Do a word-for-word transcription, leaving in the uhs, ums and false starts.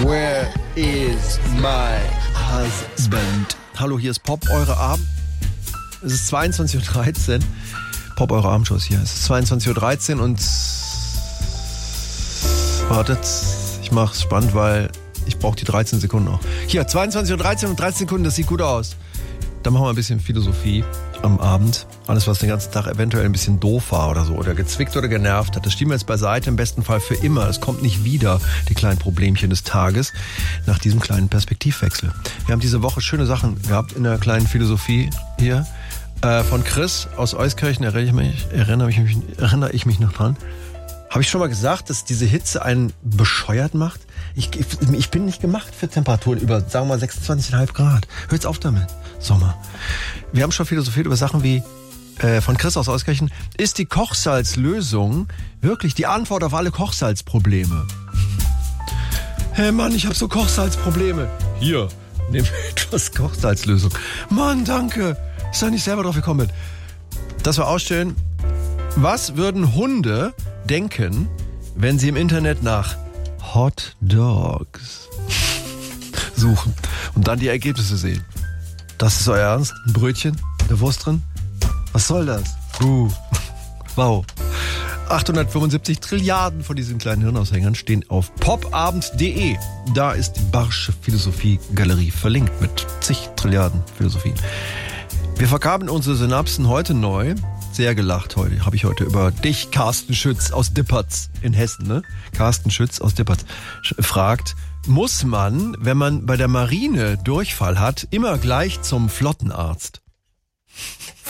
Where is my husband? Hallo, hier ist Pop, eure Abend. Es ist zweiundzwanzig Uhr dreizehn. Pop, eure Abendshow ist hier. Es ist zweiundzwanzig Uhr dreizehn und wartet, ich mach's spannend, weil ich brauche die dreizehn Sekunden noch. Hier, zweiundzwanzig Uhr dreizehn und dreizehn Sekunden, das sieht gut aus. Dann machen wir ein bisschen Philosophie am Abend. Alles, was den ganzen Tag eventuell ein bisschen doof war oder so, oder gezwickt oder genervt hat, das schieben wir jetzt beiseite, im besten Fall für immer. Es kommt nicht wieder, die kleinen Problemchen des Tages, nach diesem kleinen Perspektivwechsel. Wir haben diese Woche schöne Sachen gehabt in der kleinen Philosophie hier. Äh, von Chris aus Euskirchen, erinnere ich mich, erinnere ich mich, erinnere ich mich noch dran. Habe ich schon mal gesagt, dass diese Hitze einen bescheuert macht? Ich, ich, ich bin nicht gemacht für Temperaturen über, sagen wir mal, sechsundzwanzig Komma fünf Grad. Hört's auf damit. Sommer. Wir haben schon philosophiert über Sachen wie äh, von Chris aus Euskirchen. Ist die Kochsalzlösung wirklich die Antwort auf alle Kochsalzprobleme? Hey Mann, ich habe so Kochsalzprobleme. Hier, nimm etwas Kochsalzlösung. Mann, danke. Ich sag nicht selber drauf gekommen bin. Das war ausstellen. Was würden Hunde denken, wenn sie im Internet nach Hot Dogs suchen und dann die Ergebnisse sehen? Das ist euer Ernst? Ein Brötchen? Eine Wurst drin? Was soll das? Uh. Wow. achthundertfünfundsiebzig Trilliarden von diesen kleinen Hirnaushängern stehen auf popabend punkt de. Da ist die Barsche Philosophie-Galerie verlinkt mit zig Trilliarden Philosophien. Wir vergaben unsere Synapsen heute neu. Sehr gelacht heute. Habe ich heute über dich, Carsten Schütz aus Dippertz in Hessen, ne? Carsten Schütz aus Dippertz fragt, muss man, wenn man bei der Marine Durchfall hat, immer gleich zum Flottenarzt?